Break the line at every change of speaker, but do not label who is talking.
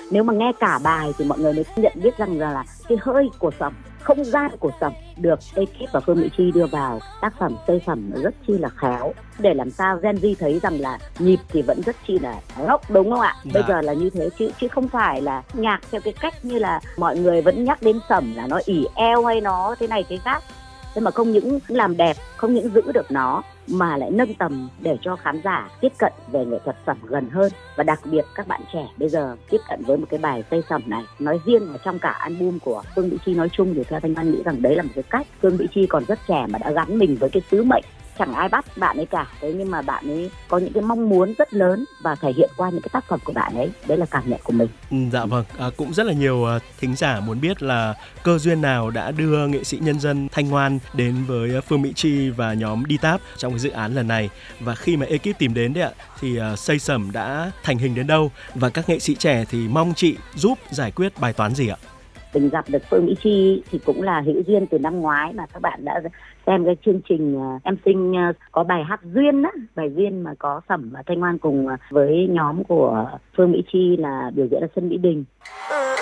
Nếu mà nghe cả bài thì mọi người mới nhận biết rằng là cái hơi của Sẩm, không gian của Sẩm được ekip và Phương Mỹ Chi đưa vào tác phẩm xây Sẩm rất chi là khéo, để làm sao Gen Z thấy rằng là nhịp thì vẫn rất chi là rock, đúng không ạ? Bây giờ là như thế chứ không phải là nhạc theo cái cách như là mọi người vẫn nhắc đến Sẩm là nó ỉ eo hay nó thế này thế khác. Nhưng mà không những làm đẹp, không những giữ được nó mà lại nâng tầm để cho khán giả tiếp cận về nghệ thuật Sẩm gần hơn. Và đặc biệt các bạn trẻ bây giờ tiếp cận với một cái bài xây Sẩm này nói riêng và trong cả album của Phương Mỹ Chi nói chung, thì theo Thanh Văn nghĩ rằng đấy là một cái cách Phương Mỹ Chi còn rất trẻ mà đã gắn mình với cái sứ mệnh. Chẳng ai bắt bạn ấy cả, thế nhưng mà bạn ấy có những cái mong muốn rất lớn và thể hiện qua những cái tác phẩm của bạn ấy. Đấy là cảm nhận của mình.
Dạ vâng, cũng rất là nhiều thính giả muốn biết là cơ duyên nào đã đưa nghệ sĩ nhân dân Thanh Ngoan đến với Phương Mỹ Chi và nhóm DTAP trong cái dự án lần này. Và khi mà ekip tìm đến đấy ạ, thì xây Sẩm đã thành hình đến đâu và các nghệ sĩ trẻ thì mong chị giúp giải quyết bài toán gì ạ?
Mình gặp được Phương Mỹ Chi thì cũng là hữu duyên từ năm ngoái, mà các bạn đã xem cái chương trình Em Xinh có bài hát Duyên á, bài Duyên mà có Sẩm và Thanh Ngoan cùng với nhóm của Phương Mỹ Chi là biểu diễn ở sân Mỹ Đình.